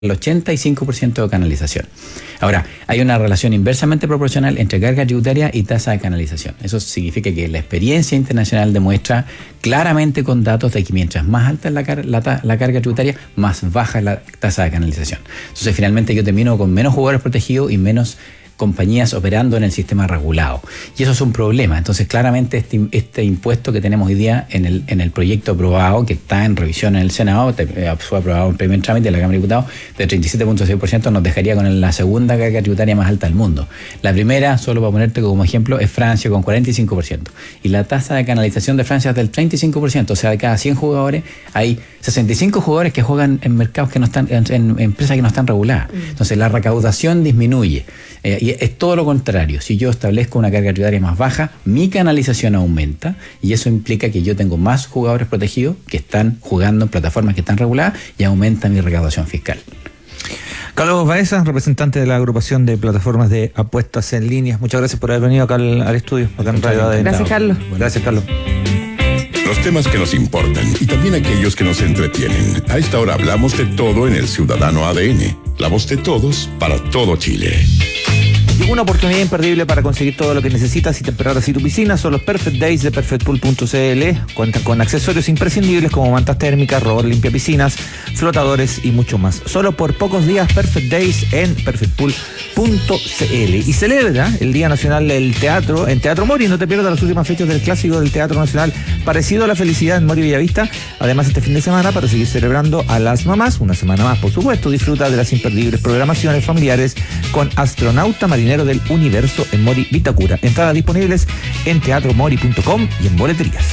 el 85% de canalización. Ahora, hay una relación inversamente proporcional entre carga tributaria y tasa de canalización. Eso significa que la experiencia internacional demuestra claramente con datos de que mientras más alta es la carga tributaria, más baja es la tasa de canalización. Entonces, finalmente yo termino con menos jugadores protegidos y menos compañías operando en el sistema regulado. Y eso es un problema. Entonces, claramente este impuesto que tenemos hoy día en el proyecto aprobado, que está en revisión en el Senado, fue aprobado en primer trámite de la Cámara de Diputados, de 37.6%, nos dejaría con la segunda carga tributaria más alta del mundo. La primera, solo para ponerte como ejemplo, es Francia con 45%. Y la tasa de canalización de Francia es del 35%. O sea, de cada 100 jugadores, hay 65 jugadores que juegan en mercados que no están, en empresas que no están reguladas. Entonces, la recaudación disminuye. Y es todo lo contrario. Si yo establezco una carga tributaria más baja, mi canalización aumenta y eso implica que yo tengo más jugadores protegidos que están jugando en plataformas que están reguladas y aumenta mi recaudación fiscal. Carlos Baeza, representante de la agrupación de plataformas de apuestas en línea. Muchas gracias por haber venido acá al estudio, acá en Radio ADN. Gracias, Carlos. Gracias, Carlos. Los temas que nos importan y también aquellos que nos entretienen. A esta hora hablamos de todo en el Ciudadano ADN. La voz de todos para todo Chile. Llegó una oportunidad imperdible para conseguir todo lo que necesitas y temperar así tu piscina. Son los Perfect Days de perfectpool.cl. Cuentan con accesorios imprescindibles como mantas térmicas, robot limpia piscinas, flotadores y mucho más. Solo por pocos días Perfect Days en perfectpool.cl. Y celebra el Día Nacional del Teatro en Teatro Mori. No te pierdas las últimas fechas del clásico del Teatro Nacional parecido a La Felicidad en Mori Bellavista. Además, este fin de semana, para seguir celebrando a las mamás, una semana más, por supuesto, disfruta de las imperdibles programaciones familiares con Astronauta Marinero del Universo en Mori Vitacura. Entradas disponibles en teatromori.com y en boleterías.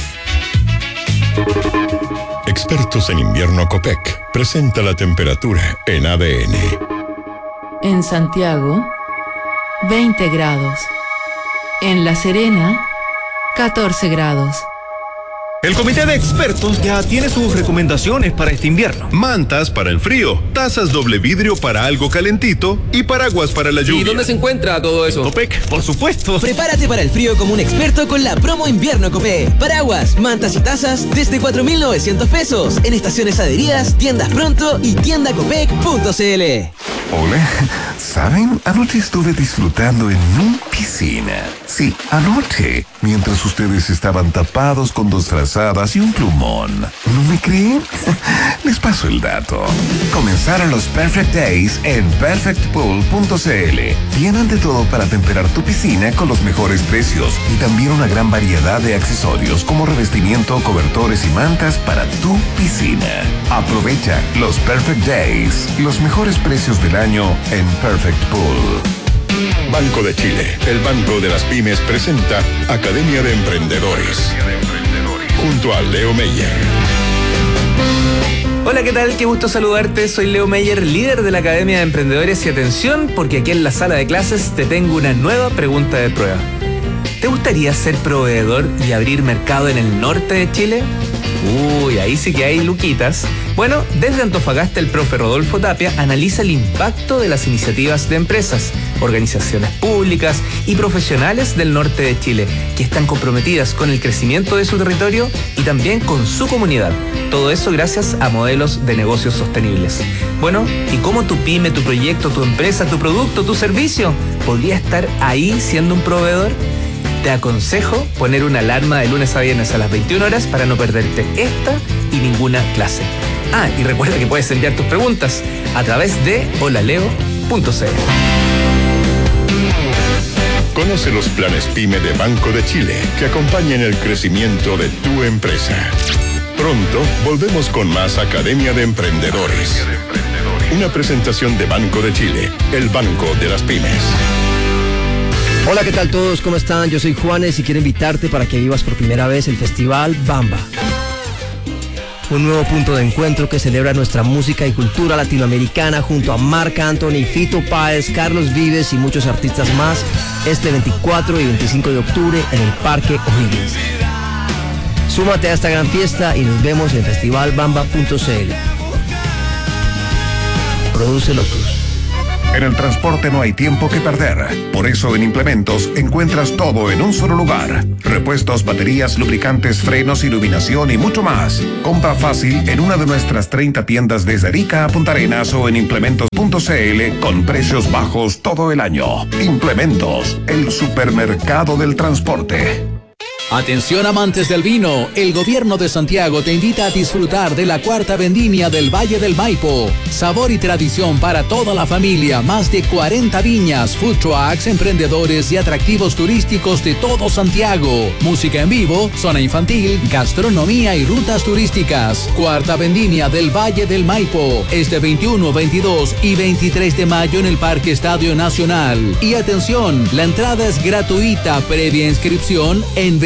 Expertos en invierno Copec presenta la temperatura en ADN. En Santiago, 20 grados. En La Serena, 14 grados. El comité de expertos ya tiene sus recomendaciones para este invierno. Mantas para el frío, tazas doble vidrio para algo calentito y paraguas para la lluvia. ¿Y dónde se encuentra todo eso? Copec, por supuesto. Prepárate para el frío como un experto con la promo invierno Copec. Paraguas, mantas y tazas desde 4.900 pesos en estaciones adheridas, tiendas pronto y tiendacopec.cl. Hola, ¿saben? Anoche estuve disfrutando en mi piscina. Sí, anoche, mientras ustedes estaban tapados con 2 frazadas y un plumón. ¿No me creen? Les paso el dato. Comenzaron los Perfect Days en perfectpool.cl. Tienen de todo para temperar tu piscina con los mejores precios y también una gran variedad de accesorios como revestimiento, cobertores y mantas para tu piscina. Aprovecha los Perfect Days, los mejores precios del año en Perfect Pool. Banco de Chile, el banco de las pymes, presenta Academia de Emprendedores. Junto a Leo Meyer. Hola, ¿qué tal? Qué gusto saludarte. Soy Leo Meyer, líder de la Academia de Emprendedores. Y atención, porque aquí en la sala de clases te tengo una nueva pregunta de prueba. ¿Te gustaría ser proveedor y abrir mercado en el norte de Chile? Uy, ahí sí que hay luquitas. Bueno, desde Antofagasta el profe Rodolfo Tapia analiza el impacto de las iniciativas de empresas, organizaciones públicas y profesionales del norte de Chile que están comprometidas con el crecimiento de su territorio y también con su comunidad. Todo eso gracias a modelos de negocios sostenibles. Bueno, ¿y cómo tu pyme, tu proyecto, tu empresa, tu producto, tu servicio podría estar ahí siendo un proveedor? Te aconsejo poner una alarma de lunes a viernes a las 21 horas para no perderte esta y ninguna clase. Ah, y recuerda que puedes enviar tus preguntas a través de holaleo.cl. Conoce los planes PYME de Banco de Chile que acompañan el crecimiento de tu empresa. Pronto volvemos con más Academia de Emprendedores. Una presentación de Banco de Chile, el banco de las pymes. Hola, ¿qué tal todos? ¿Cómo están? Yo soy Juanes y quiero invitarte para que vivas por primera vez el Festival Bamba. Un nuevo punto de encuentro que celebra nuestra música y cultura latinoamericana junto a Marc Anthony, Fito Páez, Carlos Vives y muchos artistas más este 24 y 25 de octubre en el Parque O'Higgins. Súmate a esta gran fiesta y nos vemos en festivalbamba.cl. Produce Lotus. En el transporte no hay tiempo que perder. Por eso en Implementos encuentras todo en un solo lugar. Repuestos, baterías, lubricantes, frenos, iluminación y mucho más. Compra fácil en una de nuestras 30 tiendas desde Arica a Punta Arenas o en implementos.cl con precios bajos todo el año. Implementos, el supermercado del transporte. Atención amantes del vino, el gobierno de Santiago te invita a disfrutar de la cuarta vendimia del Valle del Maipo. Sabor y tradición para toda la familia, más de 40 viñas, food trucks, emprendedores y atractivos turísticos de todo Santiago. Música en vivo, zona infantil, gastronomía y rutas turísticas. Cuarta vendimia del Valle del Maipo, este 21, 22 y 23 de mayo en el Parque Estadio Nacional. Y atención, la entrada es gratuita, previa inscripción en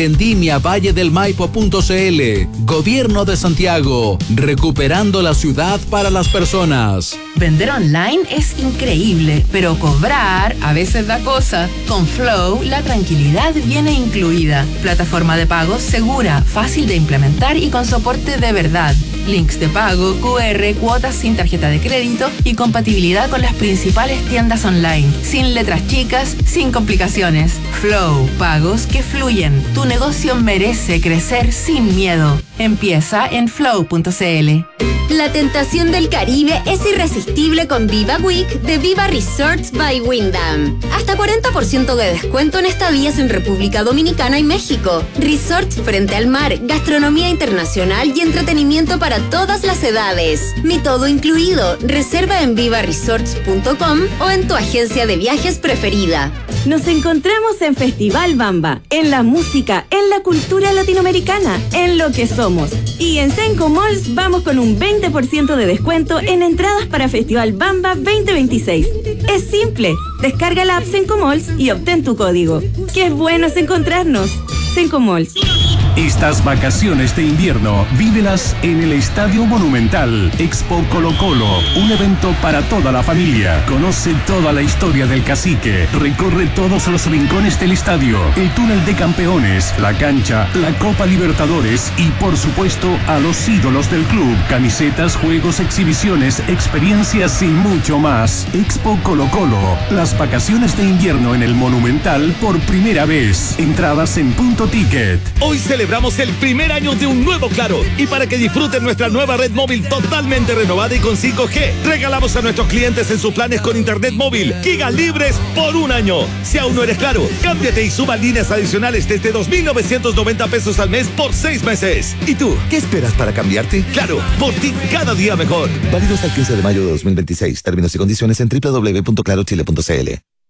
vendimiavalledelmaipo.cl. Gobierno de Santiago, recuperando la ciudad para las personas. Vender online es increíble, pero cobrar a veces da cosa. Con Flow, la tranquilidad viene incluida. Plataforma de pagos segura, fácil de implementar y con soporte de verdad. Links de pago, QR, cuotas sin tarjeta de crédito y compatibilidad con las principales tiendas online. Sin letras chicas, sin complicaciones. Flow, pagos que fluyen. Tu negocio merece crecer sin miedo. Empieza en flow.cl. La tentación del Caribe es irresistible con Viva Week de Viva Resorts by Wyndham. Hasta 40% de descuento en estadías en República Dominicana y México. Resorts frente al mar, gastronomía internacional y entretenimiento para todas las edades. Mi todo incluido. Reserva en vivaresorts.com o en tu agencia de viajes preferida. Nos encontramos en Festival Bamba, en la música, en la cultura latinoamericana, en lo que somos. Y en Senco Malls vamos con un 20% de descuento en entradas para Festival Bamba 2026. Es simple, descarga la app Senco Malls y obtén tu código. ¡Qué bueno es encontrarnos! Senco Malls. Estas vacaciones de invierno, vívelas en el Estadio Monumental. Expo Colo Colo, un evento para toda la familia. Conoce toda la historia del cacique. Recorre todos los rincones del estadio, el túnel de campeones, la cancha, la Copa Libertadores y, por supuesto, a los ídolos del club. Camisetas, juegos, exhibiciones, experiencias y mucho más. Expo Colo Colo, las vacaciones de invierno en el Monumental por primera vez. Entradas en Punto Ticket. Hoy celebramos el primer año de un nuevo Claro y para que disfruten nuestra nueva red móvil totalmente renovada y con 5G, regalamos a nuestros clientes en sus planes con internet móvil gigas libres por un año. Si aún no eres Claro, cámbiate y suba líneas adicionales desde 2.990 pesos al mes por 6 meses. ¿Y tú, qué esperas para cambiarte? Claro, por ti cada día mejor. Válido hasta el 15 de mayo de 2026. Términos y condiciones en www.clarochile.cl.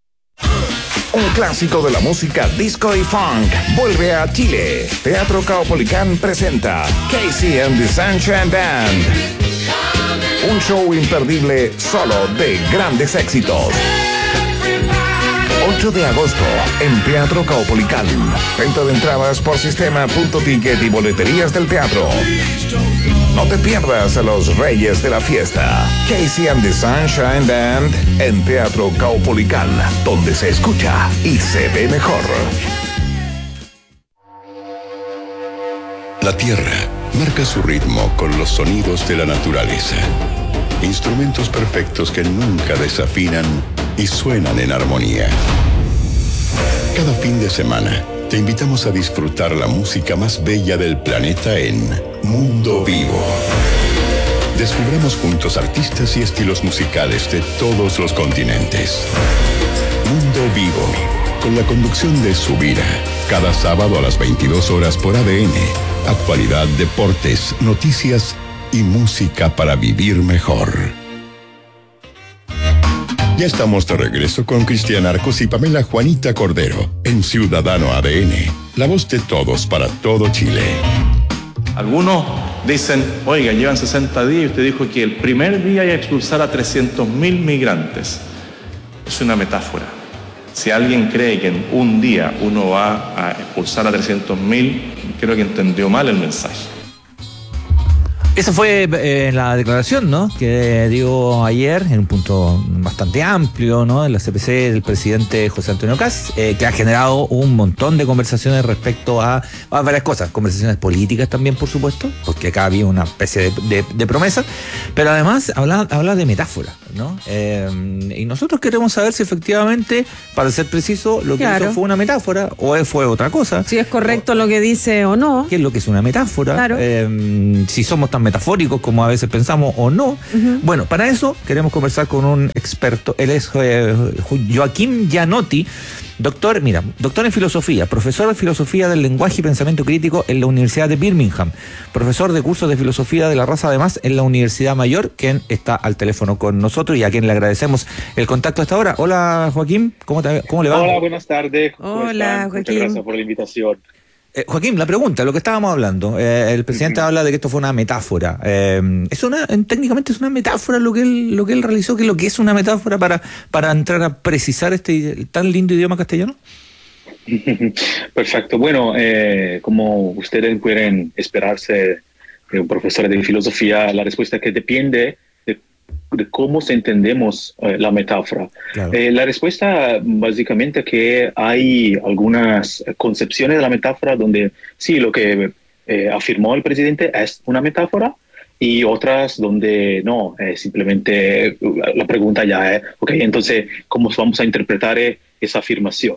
Un clásico de la música disco y funk vuelve a Chile. Teatro Caupolicán presenta Casey and the Sunshine Band. Un show imperdible solo de grandes éxitos. 8 de agosto en Teatro Caupolicán. Venta de entradas por sistema Punto Ticket y boleterías del teatro. No te pierdas a los reyes de la fiesta. Casey and the Sunshine Band en Teatro Caupolicán, donde se escucha y se ve mejor. La tierra marca su ritmo con los sonidos de la naturaleza. Instrumentos perfectos que nunca desafinan y suenan en armonía. Cada fin de semana te invitamos a disfrutar la música más bella del planeta en Mundo Vivo. Descubramos juntos artistas y estilos musicales de todos los continentes. Mundo Vivo, con la conducción de Subira, cada sábado a las 22 horas por ADN. Actualidad, deportes, noticias y música para vivir mejor. Ya estamos de regreso con Cristian Arcos y Pamela Juanita Cordero en Ciudadano ADN, la voz de todos para todo Chile. Algunos dicen, oiga, llevan 60 días y usted dijo que el primer día iba a expulsar a 300.000 migrantes. Es una metáfora. Si alguien cree que en un día uno va a expulsar a 300.000, creo que entendió mal el mensaje. Esa fue la declaración, ¿no?, que dio ayer en un punto bastante amplio, ¿no?, en la CPC del presidente José Antonio Kast, que ha generado un montón de conversaciones respecto a varias cosas, conversaciones políticas también, por supuesto, porque acá había una especie de promesa, pero además habla de metáfora, ¿no? Y nosotros queremos saber si efectivamente, para ser preciso, lo que hizo fue una metáfora o fue otra cosa. Si es correcto lo que dice o no. ¿Qué es lo que es una metáfora? Claro. Si somos tan metafóricos como a veces pensamos o no. Bueno, para eso queremos conversar con un experto. Él es Joaquín Gianotti, doctor en filosofía, profesor de filosofía del lenguaje y pensamiento crítico en la Universidad de Birmingham, profesor de cursos de filosofía de la raza además en la Universidad Mayor, quien está al teléfono con nosotros y a quien le agradecemos el contacto hasta ahora. Hola Joaquín, ¿cómo le va? Hola, buenas tardes. Hola Joaquín. Muchas gracias por la invitación. Joaquín, la pregunta, lo que estábamos hablando, el presidente habla de que esto fue una metáfora. Técnicamente es una metáfora lo que él realizó, que es lo que es una metáfora para entrar a precisar este tan lindo idioma castellano. Perfecto. Bueno, como ustedes pueden esperarse de un profesor de filosofía, la respuesta es que depende de cómo se entendemos la metáfora. Claro. La respuesta básicamente que hay algunas concepciones de la metáfora donde sí, lo que afirmó el presidente es una metáfora, y otras donde no, simplemente la pregunta ya es, ok, entonces, ¿cómo vamos a interpretar esa afirmación?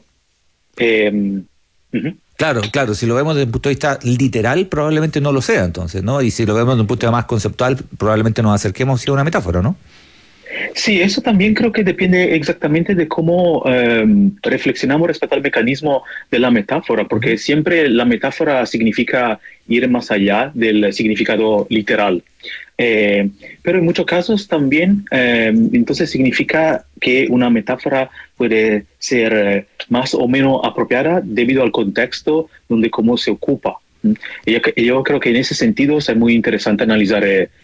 Claro, si lo vemos desde un punto de vista literal, probablemente no lo sea entonces, ¿no? Y si lo vemos desde un punto de vista más conceptual, probablemente nos acerquemos a una metáfora, ¿no? Sí, eso también creo que depende exactamente de cómo reflexionamos respecto al mecanismo de la metáfora, porque siempre la metáfora significa ir más allá del significado literal. Pero en muchos casos también entonces significa que una metáfora puede ser más o menos apropiada debido al contexto donde cómo se ocupa. Yo creo que en ese sentido es muy interesante analizar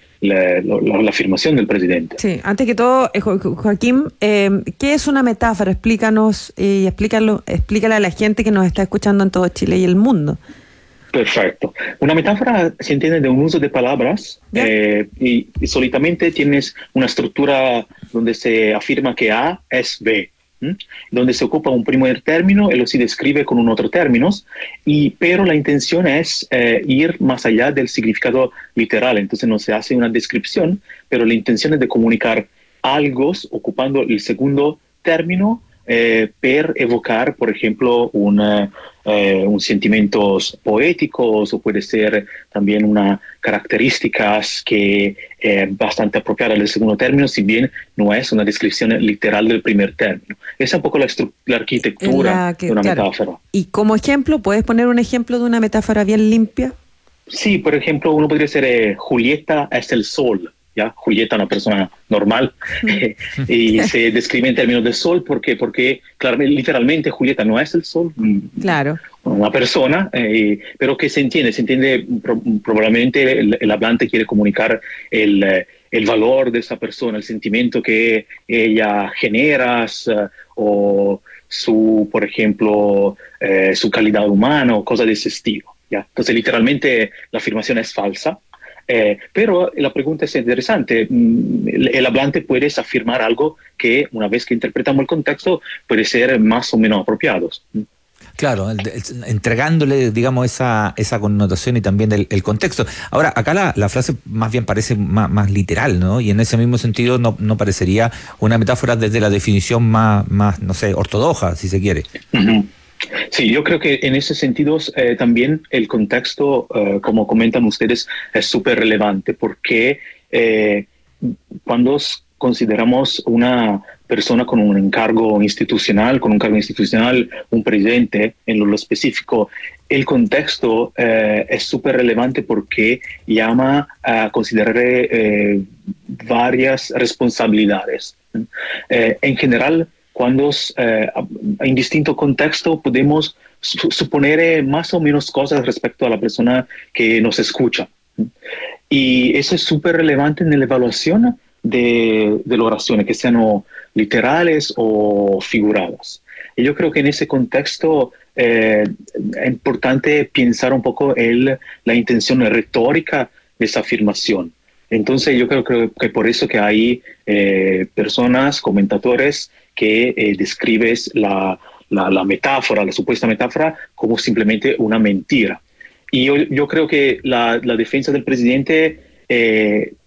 la afirmación del presidente. Sí, antes que todo, Joaquín, ¿qué es una metáfora? Explícanos y explícale a la gente que nos está escuchando en todo Chile y el mundo. Perfecto. Una metáfora se entiende de un uso de palabras y solitamente tienes una estructura donde se afirma que A es B, donde se ocupa un primer término y lo se describe con un otro término, pero la intención es ir más allá del significado literal. Entonces no se hace una descripción, pero la intención es de comunicar algo ocupando el segundo término per evocar, por ejemplo, un sentimientos poéticos, o puede ser también una características que bastante apropiada del segundo término, si bien no es una descripción literal del primer término. Es un poco la arquitectura de una metáfora. Y como ejemplo, ¿puedes poner un ejemplo de una metáfora bien limpia? Sí, por ejemplo, uno podría ser Julieta es el sol. ¿Ya? Julieta, una persona normal, y se describe en términos de sol porque claro, literalmente Julieta no es el sol, claro, una persona, pero que se entiende probablemente el hablante quiere comunicar el valor de esa persona, el sentimiento que ella genera, o por ejemplo, su calidad humana o cosas de ese estilo. ¿Ya? Entonces, literalmente, la afirmación es falsa. Pero la pregunta es interesante. El hablante puede afirmar algo que, una vez que interpretamos el contexto, puede ser más o menos apropiado. Claro, entregándole, digamos, esa connotación y también el contexto. Ahora, acá la frase más bien parece más literal, ¿no? Y en ese mismo sentido no parecería una metáfora desde la definición más no sé, ortodoxa, si se quiere. Sí, yo creo que en ese sentido también el contexto, como comentan ustedes, es súper relevante, porque cuando consideramos una persona con un cargo institucional, un presidente en lo específico, el contexto es súper relevante porque llama a considerar varias responsabilidades. En general, cuando en distinto contexto podemos suponer más o menos cosas respecto a la persona que nos escucha. Y eso es súper relevante en la evaluación de las oraciones, que sean literales o figuradas. Y yo creo que en ese contexto es importante pensar un poco la intención retórica de esa afirmación. Entonces yo creo que por eso que hay personas, comentadores, que describes la metáfora, la supuesta metáfora, como simplemente una mentira. Y yo creo que la defensa del presidente es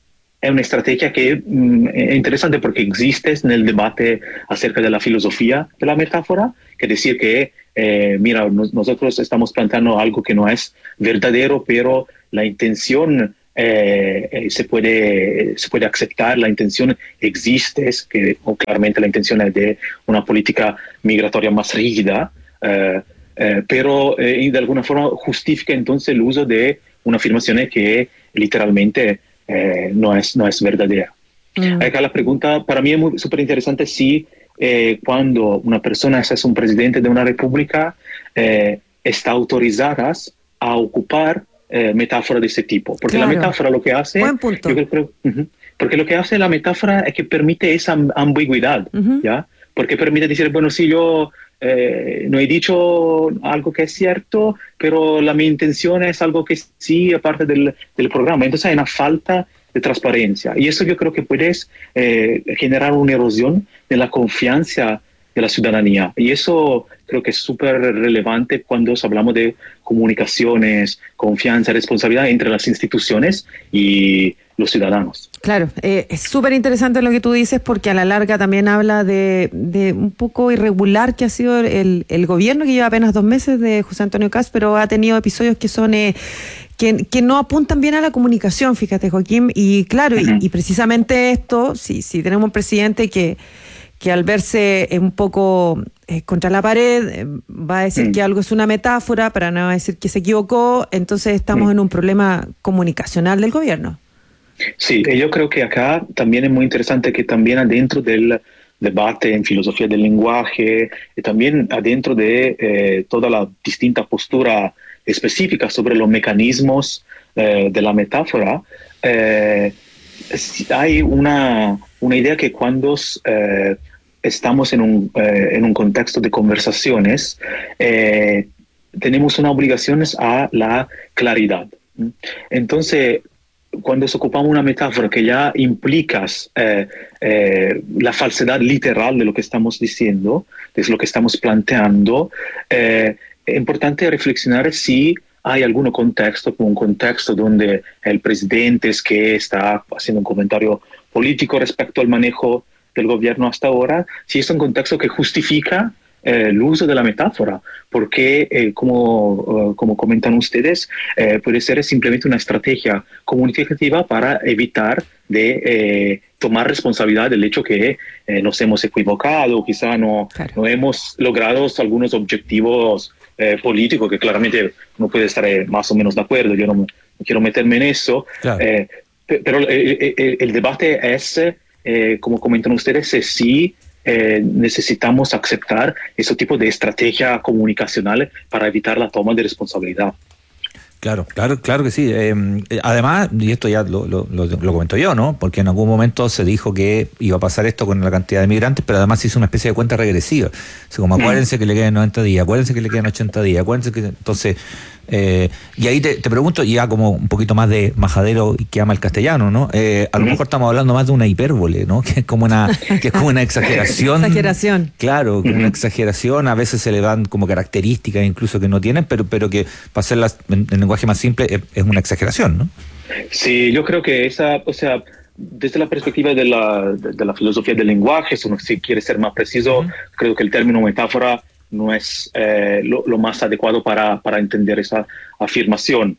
es una estrategia que es interesante porque existe en el debate acerca de la filosofía de la metáfora, que decir que, mira, nosotros estamos planteando algo que no es verdadero, pero la intención se puede aceptar, la intención existe, o claramente la intención es de una política migratoria más rígida, pero de alguna forma justifica entonces el uso de una afirmación que literalmente no es verdadera. Acá la pregunta para mí es súper interesante si cuando una persona es un presidente de una república está autorizada a ocupar metáfora de ese tipo, porque la metáfora lo que hace, porque lo que hace la metáfora es que permite esa ambigüedad, ¿ya? Porque permite decir, bueno, sí, yo no he dicho algo que es cierto, pero mi intención es algo que sí, aparte del programa. Entonces hay una falta de transparencia. Y eso yo creo que puede generar una erosión de la confianza de la ciudadanía. Y eso creo que es súper relevante cuando hablamos de comunicaciones, confianza, responsabilidad entre las instituciones y los ciudadanos. Claro, es súper interesante lo que tú dices porque a la larga también habla de un poco irregular que ha sido el gobierno, que lleva apenas 2 meses de José Antonio Kast, pero ha tenido episodios que son que no apuntan bien a la comunicación, fíjate, Joaquín, y claro, y precisamente esto, si tenemos un presidente que al verse un poco contra la pared va a decir que algo es una metáfora para no decir que se equivocó, entonces estamos en un problema comunicacional del gobierno. Sí, yo creo que acá también es muy interesante que también adentro del debate en filosofía del lenguaje y también adentro de toda la distinta postura específica sobre los mecanismos de la metáfora, hay una idea que cuando estamos en un contexto de conversaciones, tenemos una obligación a la claridad. Entonces, cuando ocupamos una metáfora que ya implica la falsedad literal de lo que estamos diciendo, de lo que estamos planteando, es importante reflexionar si hay algún contexto, como un contexto donde el presidente es que está haciendo un comentario político respecto al manejo del gobierno hasta ahora, si es un contexto que justifica el uso de la metáfora, porque como comentan ustedes, puede ser simplemente una estrategia comunicativa para evitar de tomar responsabilidad del hecho que nos hemos equivocado, quizá no hemos logrado algunos objetivos políticos que claramente uno puede estar más o menos de acuerdo, yo no quiero meterme en eso, pero el debate es, como comentan ustedes, si necesitamos aceptar ese tipo de estrategia comunicacional para evitar la toma de responsabilidad. Claro que sí. Además, y esto ya lo comento yo, ¿no? Porque en algún momento se dijo que iba a pasar esto con la cantidad de migrantes, pero además se hizo una especie de cuenta regresiva. O sea, como acuérdense que le quedan 90 días, acuérdense que le quedan 80 días, acuérdense que... Entonces, y ahí te pregunto, ya como un poquito más de majadero que ama el castellano, ¿no? A lo mejor estamos hablando más de una hipérbole, ¿no? Que es como una exageración. Exageración. Claro, una exageración. A veces se le dan como características incluso que no tienen, pero que para hacerlas en lenguaje más simple es una exageración, ¿no? Sí, yo creo que desde la perspectiva de la filosofía del lenguaje, si quiere ser más preciso, creo que el término metáfora no es lo más adecuado para entender esa afirmación.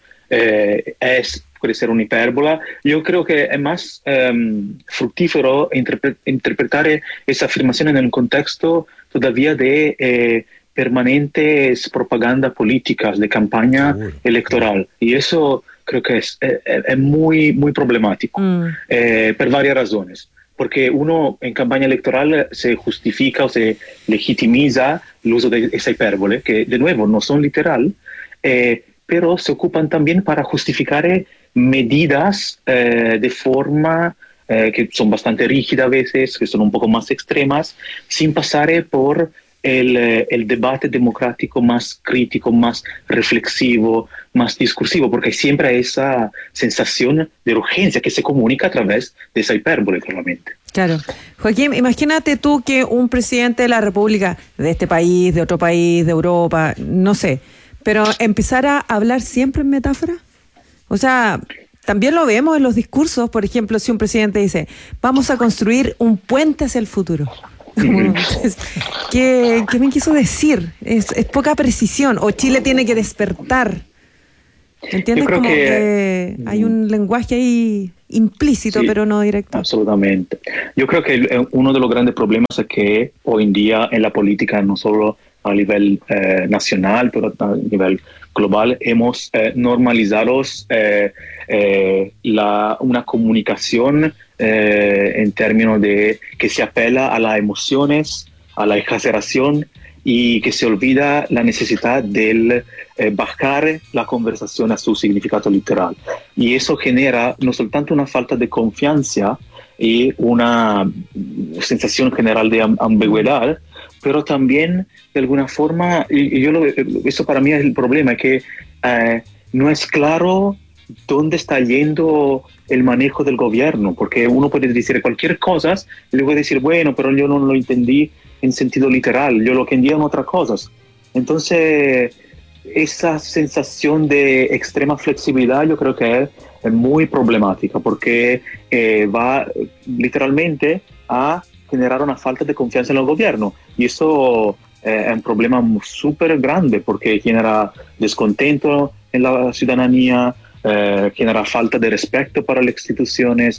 Puede ser una hipérbola. Yo creo que es más fructífero interpretar esa afirmación en el contexto todavía de permanentes propaganda políticas de campaña electoral. Y eso creo que es muy, muy problemático por varias razones. Porque uno en campaña electoral se justifica o se legitimiza el uso de esa hipérbole, que de nuevo no son literal, pero se ocupan también para justificar medidas de forma que son bastante rígidas a veces, que son un poco más extremas, sin pasar por el debate democrático más crítico, más reflexivo, más discursivo, porque siempre hay esa sensación de urgencia que se comunica a través de esa hipérbole, claramente. Claro. Joaquín, imagínate tú que un presidente de la República, de este país, de otro país, de Europa, no sé, pero empezara a hablar siempre en metáfora. O sea, también lo vemos en los discursos. Por ejemplo, si un presidente dice, vamos a construir un puente hacia el futuro. ¿Qué me quiso decir? Es poca precisión. O Chile tiene que despertar. ¿Entiendes? Como que hay un lenguaje ahí implícito, sí, pero no directo. Absolutamente. Yo creo que uno de los grandes problemas es que hoy en día en la política, no solo a nivel nacional, pero a nivel global, hemos normalizado una comunicación en términos de que se apela a las emociones, a la exageración, y que se olvida la necesidad de bajar la conversación a su significado literal. Y eso genera no soltanto una falta de confianza y una sensación general de ambigüedad, pero también de alguna forma, eso para mí es el problema, que no es claro dónde está yendo el manejo del gobierno, porque uno puede decir cualquier cosa y luego decir, bueno, pero yo no lo entendí en sentido literal, yo lo que entendí en otras cosas. Entonces, esa sensación de extrema flexibilidad yo creo que es muy problemática, porque va literalmente a generar una falta de confianza en el gobierno, y eso es un problema súper grande, porque genera descontento en la ciudadanía, genera falta de respeto para las instituciones,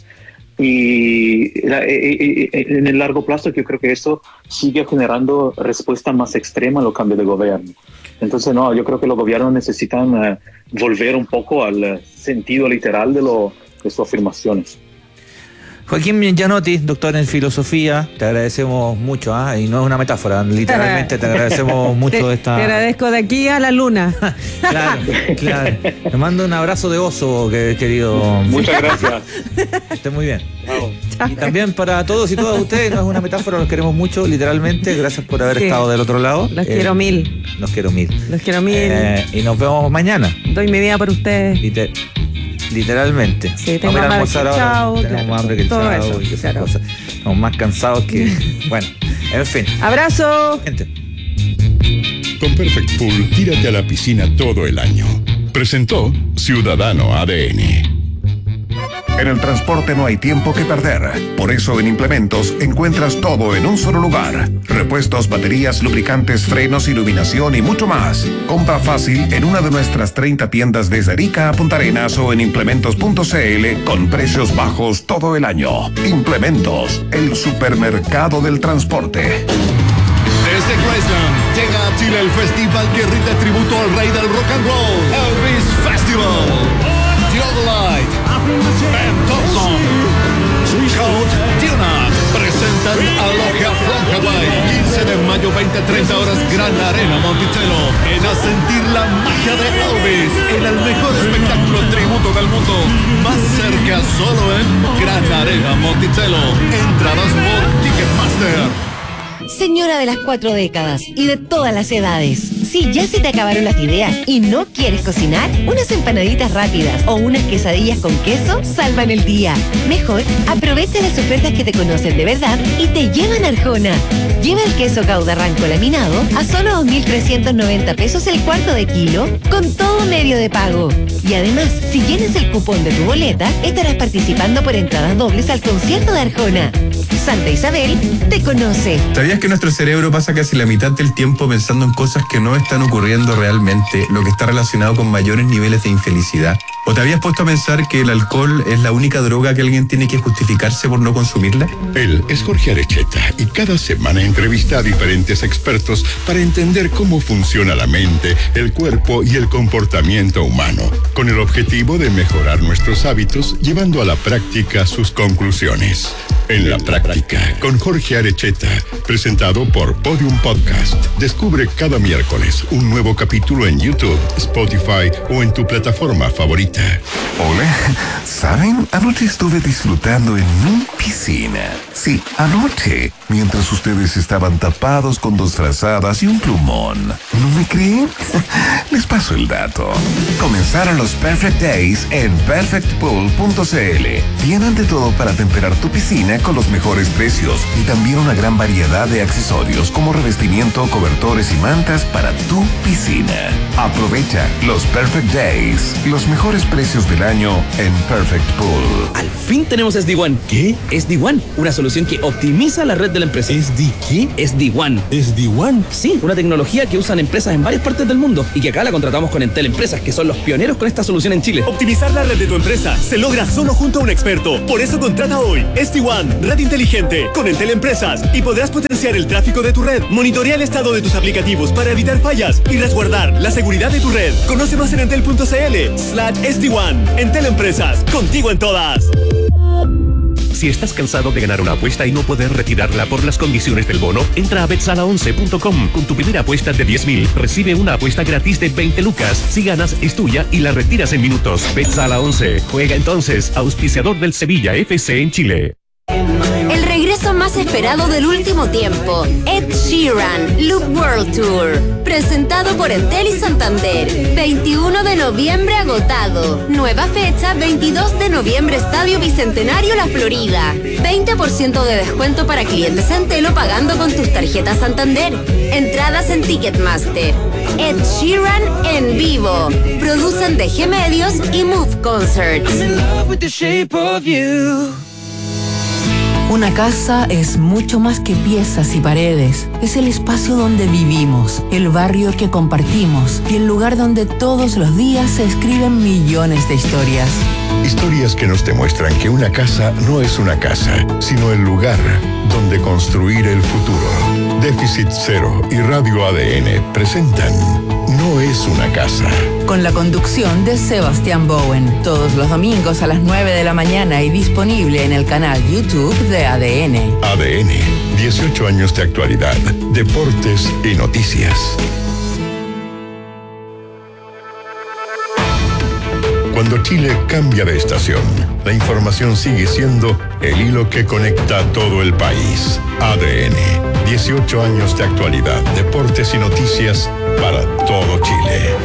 y en el largo plazo yo creo que eso sigue generando respuestas más extremas a los cambios de gobierno. Entonces yo creo que los gobiernos necesitan volver un poco al sentido literal de sus afirmaciones. Joaquín Gianotti, doctor en filosofía, te agradecemos mucho, y no es una metáfora, literalmente te agradecemos mucho esta... Te agradezco de aquí a la luna. Claro. Te mando un abrazo de oso, querido. Muchas gracias. Que esté muy bien. Y también para todos y todas ustedes, no es una metáfora, los queremos mucho, literalmente. Gracias por haber estado del otro lado. Los quiero mil. Los quiero mil. Y nos vemos mañana. Doy mi vida por ustedes. Literalmente. Sí, tengo hambre que chao. Tenemos más hambre que todo chao eso, y esas cosas. Estamos más cansados que... Bueno, en fin. ¡Abrazo! Gente. Con Perfect Pool, tírate a la piscina todo el año. Presentó Ciudadano ADN. En el transporte no hay tiempo que perder. Por eso en Implementos encuentras todo en un solo lugar. Repuestos, baterías, lubricantes, frenos, iluminación y mucho más. Compra fácil en una de nuestras 30 tiendas desde Arica a Punta Arenas o en implementos.cl con precios bajos todo el año. Implementos, el supermercado del transporte. Desde Graceland llega a Chile el festival que rinde tributo al rey del rock and roll, Elvis Festival. Theodolite, Ben Thompson, Code Tuna presentan Aloha from Hawaii. 15 de mayo, 20-30 horas, Gran Arena Monticello. Ven a sentir la magia de Elvis en el mejor espectáculo tributo del mundo. Más cerca solo en Gran Arena Monticello. Entradas por Ticketmaster. Señora de las 4 décadas y de todas las edades, si ya se te acabaron las ideas y no quieres cocinar, unas empanaditas rápidas o unas quesadillas con queso salvan el día. Mejor, aprovecha las ofertas que te conocen de verdad y te llevan a Arjona. Lleva el queso Gouda Ranco laminado a solo 2.390 pesos el cuarto de kilo, con todo medio de pago. Y además, si llenas el cupón de tu boleta, estarás participando por entradas dobles al concierto de Arjona. Santa Isabel te conoce. ¿Sabías que nuestro cerebro pasa casi la mitad del tiempo pensando en cosas que no están ocurriendo realmente, lo que está relacionado con mayores niveles de infelicidad? ¿O te habías puesto a pensar que el alcohol es la única droga que alguien tiene que justificarse por no consumirla? Él es Jorge Arecheta y cada semana entrevista a diferentes expertos para entender cómo funciona la mente, el cuerpo y el comportamiento humano, con el objetivo de mejorar nuestros hábitos, llevando a la práctica sus conclusiones. En la práctica, con Jorge Arecheta, presentado por Podium Podcast. Descubre cada miércoles un nuevo capítulo en YouTube, Spotify o en tu plataforma favorita. Hola, ¿saben? Anoche estuve disfrutando en mi piscina. Sí, anoche, mientras ustedes estaban tapados con 2 frazadas y un plumón. ¿No me creen? Les paso el dato. Comenzaron los Perfect Days en perfectpool.cl. Tienen de todo para temperar tu piscina con los mejores precios y también una gran variedad de accesorios como revestimiento, cobertores y mantas para tu piscina. Aprovecha los Perfect Days, los mejores mejores precios del año en Perfect Pool. Al fin tenemos SD-WAN. ¿Qué? SD-WAN, una solución que optimiza la red de la empresa. ¿SD qué? SD-WAN. ¿SD-WAN? Sí, una tecnología que usan empresas en varias partes del mundo y que acá la contratamos con Entel Empresas, que son los pioneros con esta solución en Chile. Optimizar la red de tu empresa se logra solo junto a un experto. Por eso contrata hoy SD-WAN, red inteligente, con Entel Empresas, y podrás potenciar el tráfico de tu red, monitorear el estado de tus aplicativos para evitar fallas y resguardar la seguridad de tu red. Conoce más en entel.cl/SD-WAN. Entel Empresas, contigo en todas. Si estás cansado de ganar una apuesta y no poder retirarla por las condiciones del bono, entra a betsala11.com. Con tu primera apuesta de 10.000, recibe una apuesta gratis de 20 lucas. Si ganas, es tuya y la retiras en minutos. Betsala 11. Juega entonces, auspiciador del Sevilla FC en Chile. El regreso más esperado del último tiempo, Ed Sheeran, Loop World Tour, presentado por Entel y Santander, 21 de noviembre agotado, nueva fecha 22 de noviembre Estadio Bicentenario La Florida, 20% de descuento para clientes Entel o pagando con tus tarjetas Santander, entradas en Ticketmaster. Ed Sheeran en vivo, producen DG Medios y Move Concerts. Una casa es mucho más que piezas y paredes. Es el espacio donde vivimos, el barrio que compartimos y el lugar donde todos los días se escriben millones de historias. Historias que nos demuestran que una casa no es una casa, sino el lugar donde construir el futuro. Déficit Cero y Radio ADN presentan No es una casa. Con la conducción de Sebastián Bowen, todos los domingos a las 9 de la mañana y disponible en el canal YouTube de ADN. ADN, 18 años de actualidad, deportes y noticias. Cuando Chile cambia de estación, la información sigue siendo el hilo que conecta a todo el país. ADN, 18 años de actualidad, deportes y noticias para todo Chile.